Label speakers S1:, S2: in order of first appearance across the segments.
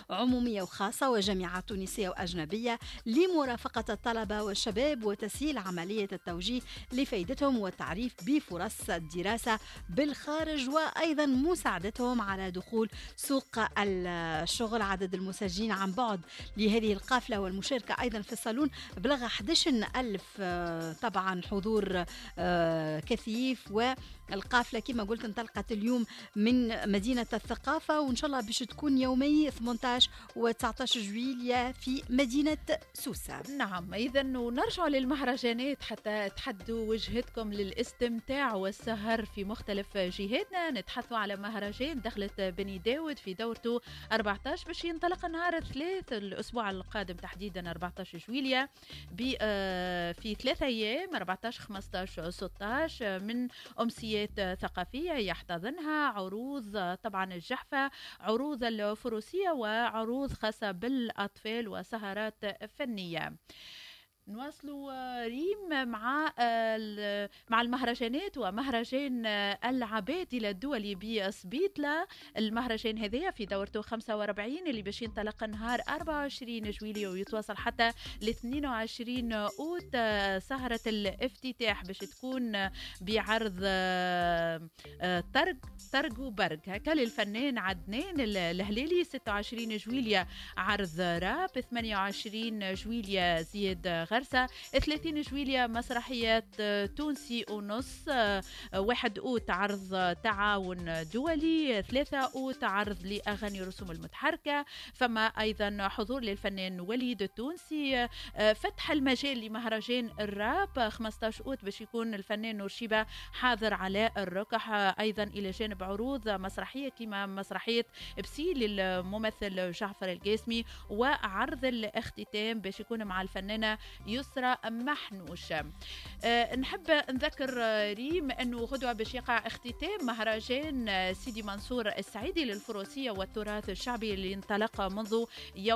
S1: عمومية وخاصة وجامعات تونسية وأجنبية لمرافقة الطلبة والشباب وتسهيل عملية التوجيه لفائدتهم والتعريف بفرص الدراسة بالخارج، وأيضا مساعدتهم على دخول سوق الشغل. عدد المسجلين عن بعد لهذه القافلة والمشاركة أيضا في الصالون بلغ 11,000. طبعا حضور كثيف، والقافلة كما قلت انطلقت اليوم من مدينة الثقافة، وإن شاء الله باش تكون يومي 18 و 19 جويلية في مدينة سوسة.
S2: نعم، إذا ونرجع للمهرجانات حتى تحدوا وجهتكم للاستمتاع والسهر في مختلف جهاتنا. نتحدثوا على مهرجان دخلت بني داود في دورته 14 باش ينطلق نهار الثلاث الأسبوع القادم، تحديدا 14 جويلية في 3 أيام 14 15 16 من أمسيات ثقافية يحتضنها عروض طبعا الجحفة، عروض الفروسية وعروض خاصة بالأطفال وسهرات فنية. نواصلوا ريم مع المهرجانات ومهرجان العبادلة الدولي بسبيطلة. المهرجان هذا في دورته 45 اللي باش ينطلق نهار 24 جويلية ويتواصل حتى ل 22 أوت. سهرة الافتتاح باش تكون بعرض طرق وبرق هكا للفنان عدنان الهلالي. 26 جويلية عرض راب، 28 جويلية زياد غرسة، 30 جويلية مسرحيات تونسي ونص، 1 أوت عرض تعاون دولي، 3 أوت عرض لأغاني رسوم المتحركة. فما أيضا حضور للفنان وليد التونسي. فتح المجال لمهرجان الراب 15 أوت باش يكون الفنان نورشيبة حاضر على الركح، أيضا إلى جانب عروض مسرحية كما مسرحية بسي للممثل جعفر القاسمي، وعرض الاختتام باش يكون مع الفنانة يسرى محنوش. نحب نذكر ريم أنه غدوة باش يقع اختتام مهرجان سيدي منصور السعيدي للفروسية والتراث الشعبي اللي انطلق منذ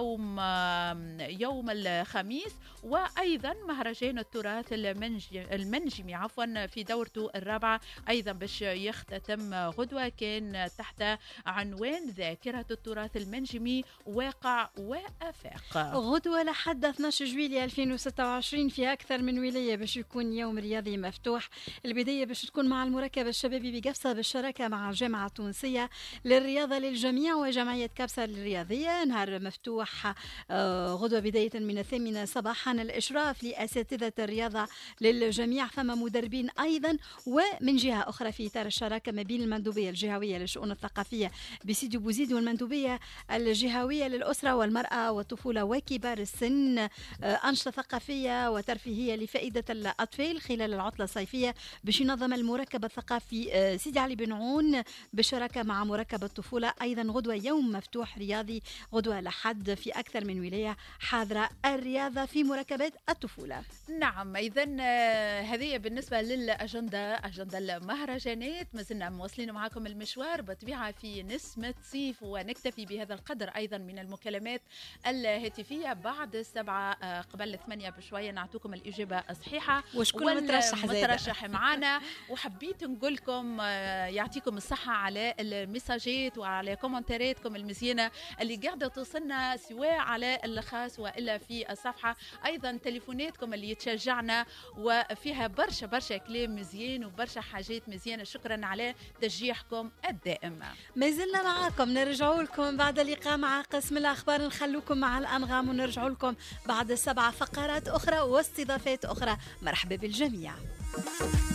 S2: يوم الخميس، وأيضا مهرجان التراث المنجمي في دورته الرابعة أيضا باش يختتم غدوة، كان تحت عنوان ذاكرة التراث المنجمي واقع وآفاق.
S1: غدوة لحد 12 جويلية 2026 في أكثر من ولاية باش يكون يوم رياضي مفتوح. البداية باش تكون مع المركب الشبابي بقفصة بالشراكة مع الجامعة التونسية للرياضة للجميع وجمعية كبسة للرياضية. نهار مفتوح غدوة بداية من 8 صباحا، الإشراف لأساتذة الرياضة للجميع، ثم مدربين أيضا. ومن جهة أخرى في إطار الشراكة ما بين المندوبية الجهوية للشؤون الثقافية بسيدي بوزيد والمندوبية الجهوية للأسرة والمرأة والطفولة وكبار السن، أنشطة ثقافية وترفيهية لفائدة الأطفال خلال العطلة الصيفية باش ينظم المركب الثقافي سيدي علي بن عون بالشراكة مع مركب الطفولة. أيضا غدوة يوم مفتوح رياضي غدوة لحد في أكثر من ولاية حاضرة الرياضة في مركبات الطفولة.
S2: نعم، إذا هذه بالنسبة للأجندة المهرجانات. ما زلنا مواصلين معكم المشوار بطبيعة في نسمة صيف، ونكتفي بهذا القدر أيضا من المكالمات الهاتفية. بعد 7 قبل 8 بشوية نعطوكم الإجابة الصحيحة
S1: وشكون مترشح
S2: معنا. وحبيت نقول لكم يعطيكم الصحة على المساجات وعلى كومنتاراتكم المزيانة اللي قاعدة توصلنا سواء على الخاص وإلا في الصفحة، أيضا تليفوناتكم اللي تشجعنا وفيها برشا كلام مزيان وبرشا حاجات مزيانة. شكرا على تشجيعكم الدائم.
S1: ما زلنا معكم، نرجعوا لكم بعد اللقاء مع قسم الأخبار، نخلوكم مع الأنغام ونرجعوا لكم بعد 7 فقرات أخرى واستضافات أخرى. مرحبا بالجميع.